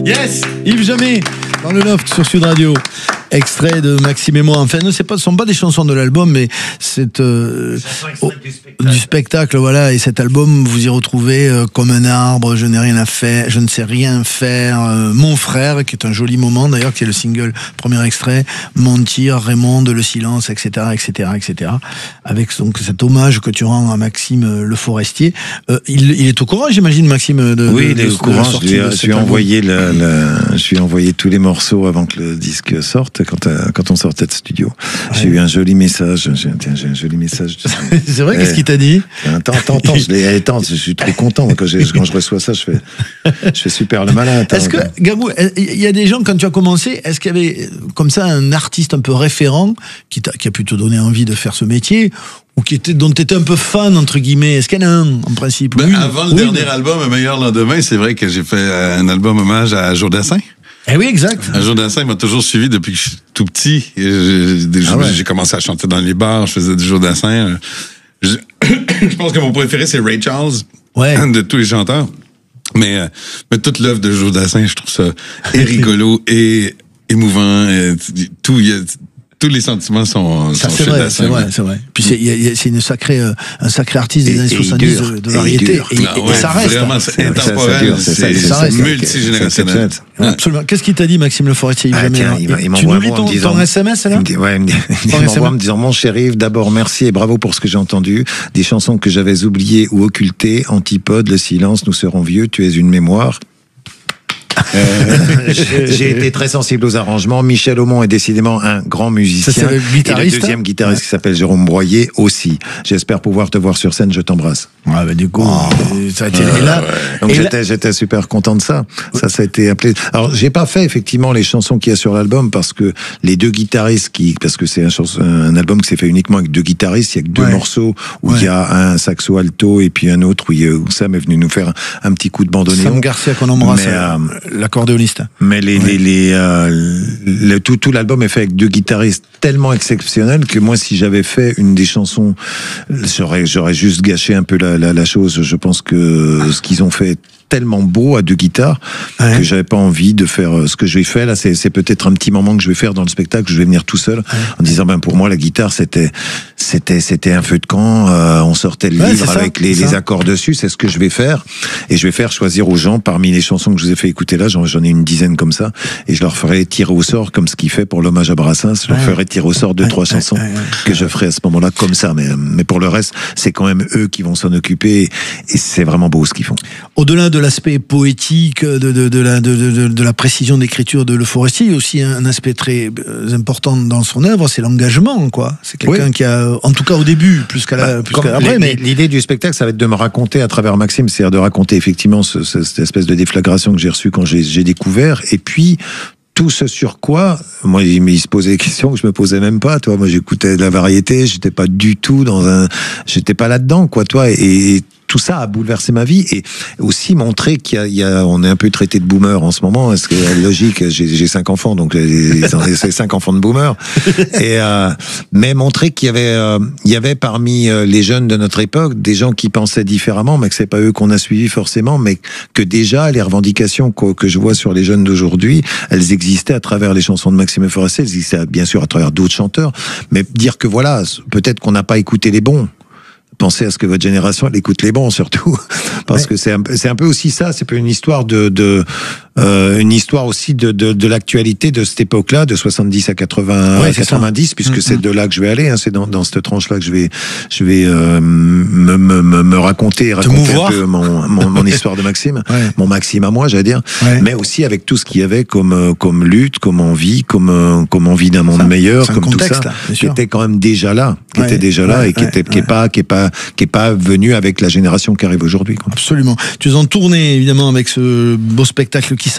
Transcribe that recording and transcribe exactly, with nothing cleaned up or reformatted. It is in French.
Yes, Yves Jamais dans le Loft sur Sud Radio. Extrait de Maxime et moi. Enfin, ce ne sont pas des chansons de l'album, mais c'est euh, oh, du, spectacle. du spectacle, voilà. Et cet album, vous y retrouvez euh, Comme un arbre, Je n'ai rien à faire, Je ne sais rien faire, euh, Mon frère, qui est un joli moment d'ailleurs, qui est le single, premier extrait, Mentir, Raymond, Le silence, et cetera, et cetera, et cetera. Avec donc cet hommage que tu rends à Maxime Le Forestier. Euh, il, il est au courant, j'imagine, Maxime. De, oui, de, il est de, au courant. de je lui ai, je lui ai envoyé le, le, je lui ai envoyé tous les morceaux avant que le disque sorte. Quand, quand on sortait de studio, ouais. J'ai eu un joli message. J'ai, tiens, j'ai un joli message. C'est vrai, qu'est-ce qu'il t'a dit? Attends, attends, attends, je, l'ai, attends, je suis trop content. Quand, j'ai, quand je reçois ça, je fais, je fais super le malin. Attends, est-ce que, Gabou, il y a des gens, quand tu as commencé, est-ce qu'il y avait comme ça un artiste un peu référent qui, t'a, qui a pu te donner envie de faire ce métier, ou qui était, dont tu étais un peu fan, entre guillemets? Est-ce qu'il y en a un, en principe? Ben, oui, avant le oui, dernier mais... album, Un meilleur lendemain, c'est vrai que j'ai fait un album hommage à Joe Dassin. Eh oui, exact. Un Joe Dassin m'a toujours suivi depuis que je suis tout petit. Et j'ai, ah ouais. j'ai commencé à chanter dans les bars, je faisais du Joe Dassin. Je, je pense que mon préféré, c'est Ray Charles, ouais. de tous les chanteurs. Mais, mais toute l'œuvre de Joe Dassin, je trouve ça et rigolo et émouvant. Et tout, y a, tous les sentiments sont, ça, sont c'est chez vrai, Dassin. C'est vrai, c'est vrai. Puis c'est, y a, y a, c'est une sacrée, euh, un sacré artiste des et, années soixante-dix de, de variété. Et, et, et, non, ouais, et ça reste. Vraiment, c'est intemporel, c'est, c'est, c'est, c'est multigénérationnel. Absolument. Qu'est-ce qu'il t'a dit, Maxime Le Forestier? Ah, tiens, il, il tu nous lis ton, ton S M S, là? Il me dit, ouais, il me dit, il m'envoie en me disant, mon cher Yves, d'abord merci et bravo pour ce que j'ai entendu. Des chansons que j'avais oubliées ou occultées, Antipode, Le silence, Nous serons vieux, Tu es une mémoire. Euh, j'ai été très sensible aux arrangements. Michel Aumont est décidément un grand musicien. Ça, c'est le guitariste. Et le deuxième guitariste ouais. qui s'appelle Jérôme Broyer aussi. J'espère pouvoir te voir sur scène. Je t'embrasse. Ah bah du coup, oh. ça a été euh, là. Ouais. Donc et j'étais, là... j'étais super content de ça. Ça, ça a été appelé. Alors, j'ai pas fait effectivement les chansons qu'il y a sur l'album parce que les deux guitaristes qui, parce que c'est un, chanson, un album qui s'est fait uniquement avec deux guitaristes. Il y a que deux ouais. morceaux où ouais. il y a un saxo alto et puis un autre où, il, où Sam est venu nous faire un, un petit coup de bandoneon. Sam Garcia qu'on embrasse. Mais, euh, l'accordéoniste. Mais les, ouais. les, les, euh, le, tout, tout l'album est fait avec deux guitaristes tellement exceptionnels que moi, si j'avais fait une des chansons, j'aurais, j'aurais juste gâché un peu la, la, la chose. Je pense que ah. ce qu'ils ont fait est tellement beau à deux guitares ouais. que j'avais pas envie de faire ce que je vais faire là. C'est, c'est peut-être un petit moment que je vais faire dans le spectacle. Je vais venir tout seul ouais. en disant ben pour moi la guitare c'était c'était c'était un feu de camp. Euh, on sortait le ouais, livre avec ça, les, les accords dessus. C'est ce que je vais faire et je vais faire choisir aux gens parmi les chansons que je vous ai fait écouter là. J'en, j'en ai une dizaine comme ça et je leur ferai tirer au sort comme ce qu'il fait pour l'hommage à Brassens. Je leur ouais. ferai tirer au sort deux ouais. trois ouais. chansons ouais. Ouais. que je ferai à ce moment-là comme ça. Mais mais pour le reste c'est quand même eux qui vont s'en occuper et, et c'est vraiment beau ce qu'ils font. Au-delà de l'aspect poétique, de, de, de, la, de, de, de la précision d'écriture de Le Forestier, il y a aussi un aspect très important dans son œuvre, c'est l'engagement, quoi. C'est quelqu'un oui. qui a, en tout cas au début, plus qu'à la, bah, plus qu'à après. Mais l'idée du spectacle, ça va être de me raconter à travers Maxime, c'est-à-dire de raconter effectivement ce, ce, cette espèce de déflagration que j'ai reçue quand j'ai, j'ai découvert, et puis tout ce sur quoi, moi, il, il se posait des questions que je me posais même pas, toi. Moi, j'écoutais de la variété, j'étais pas du tout dans un, j'étais pas là-dedans, quoi, toi, et, et tout ça a bouleversé ma vie et aussi montré qu'il y a, il y a on est un peu traité de boomer en ce moment. Est-ce que logique, j'ai, j'ai cinq enfants, donc c'est cinq enfants de boomer. Et euh, mais montrer qu'il y avait, euh, il y avait parmi les jeunes de notre époque des gens qui pensaient différemment, mais que c'est pas eux qu'on a suivis forcément, mais que déjà les revendications que, que je vois sur les jeunes d'aujourd'hui, elles existaient à travers les chansons de Maxime Le Forestier, elles existaient bien sûr à travers d'autres chanteurs, mais dire que voilà, peut-être qu'on n'a pas écouté les bons. Pensez à ce que votre génération elle écoute les bons surtout parce ouais. que c'est un, c'est un peu aussi ça, c'est un peu une histoire de, de euh, une histoire aussi de, de, de l'actualité de cette époque-là, de soixante-dix à quatre-vingts, ouais, quatre-vingt-dix, puisque mmh, c'est mmh. de là que je vais aller, hein, c'est dans, dans cette tranche-là que je vais, je vais euh, me, me, me, me raconter, et raconter un peu mon, mon, mon histoire de Maxime, ouais. mon Maxime à moi, j'allais dire, ouais. mais aussi avec tout ce qu'il y avait comme, comme lutte, comme envie, comme, comme envie d'un monde ça, meilleur, comme contexte, tout ça, qui était quand même déjà là, qui ouais. était déjà là ouais, et qui ouais, était, ouais. qui est pas, qui est pas, qui est pas venu avec la génération qui arrive aujourd'hui, quoi. Absolument. Tu es en tournée évidemment avec ce beau spectacle qui